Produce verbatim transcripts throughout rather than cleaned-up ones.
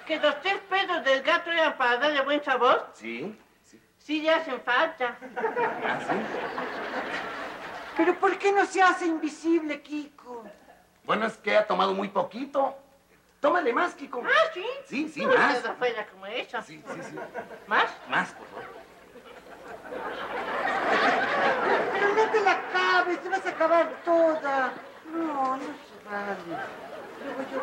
que los tres pedos del gato eran para darle buen sabor. Sí, sí. Sí, ya hacen falta. ¿Ah, sí? ¿Pero por qué no se hace invisible, Kiko? Bueno, es que ha tomado muy poquito. Tómale más, Kiko. ¿Ah, sí? Sí, sí, No más. me quedo afuera como eso. Sí, sí, sí. ¿Más? Más, por favor. Pero no te la acabes, te vas a acabar toda. No, no se vale. Luego yo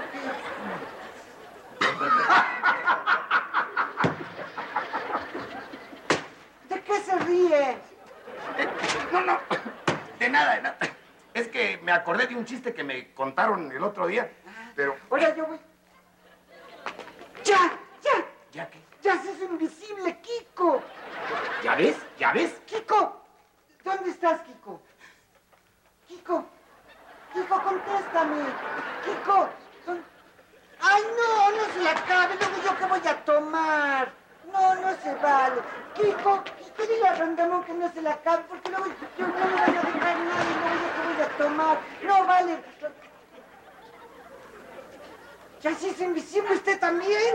qué. ¿De qué se ríe? No, no. De nada, de nada. Es que me acordé de un chiste que me contaron el otro día, pero... Ahora yo voy... ¡Ya! ¡Ya! ¿Ya qué? ¡Ya se hizo invisible, Kiko! ¿Ya ves? ¿Ya ves? ¡Kiko! ¿Dónde estás, Kiko? Kiko. Kiko, contéstame. Kiko. ¿dónde? ¡Ay, no! No se la acabe. Luego yo qué voy a tomar. No, no se vale. Kiko, Kiko, dile a Rondamón que no se la acabe, porque luego yo no me voy a dejar nada y luego yo qué voy a tomar. No, vale. ¿Ya se hizo invisible usted también?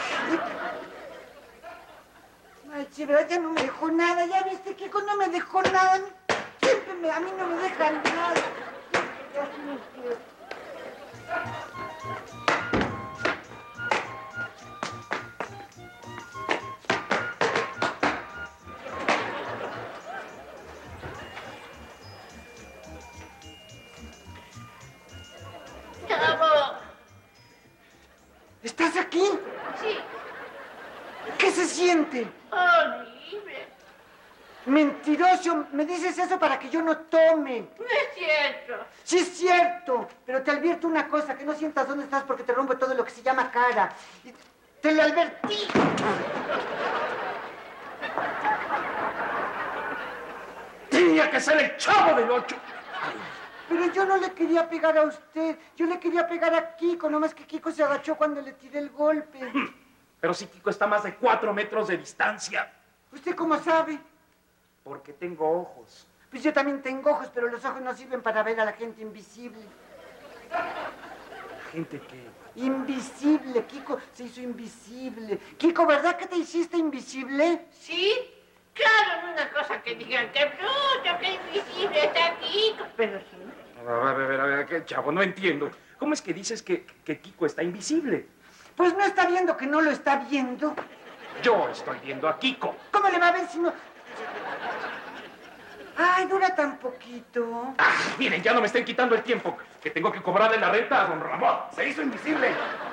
Ay, chévere, ya no me dejó nada. Ya viste, Kiko, no me dejó nada. Siempre me, a mí no me dejan nada. Ya sí me quiero. ¡Chavo! ¿Estás aquí? Sí. ¿Qué se siente? Horrible. Mentiroso, me dices eso para que yo no tome. No es cierto. Sí es cierto, pero te advierto una cosa, que no sientas dónde estás porque te rompo todo lo que se llama cara. Y te lo advertí. Tenía que ser el Chavo del Ocho. Pero yo no le quería pegar a usted, yo le quería pegar a Kiko, nomás que Kiko se agachó cuando le tiré el golpe. Pero si Kiko está a más de cuatro metros de distancia. ¿Usted cómo sabe? Porque tengo ojos. Pues yo también tengo ojos, pero los ojos no sirven para ver a la gente invisible. Gente que... Invisible, Kiko se hizo invisible. Kiko, ¿verdad que te hiciste invisible? ¿Sí? Claro, no una cosa que digan que bruto, que invisible está aquí. Pero sí. A ver, a ver, a ver, ¿qué, Chavo? No entiendo. ¿Cómo es que dices que, que Kiko está invisible? Pues no está viendo que no lo está viendo. Yo estoy viendo a Kiko. ¿Cómo le va a ver si no...? Ay, dura tan poquito. Ah, miren, ya no me estén quitando el tiempo, que tengo que cobrarle la renta a don Ramón. Se hizo invisible.